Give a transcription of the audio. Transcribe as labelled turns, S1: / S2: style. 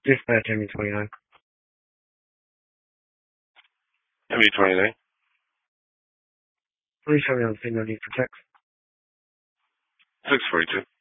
S1: Dispatch ME29.
S2: ME29.
S1: Please show me on the signal need for text.
S2: 642.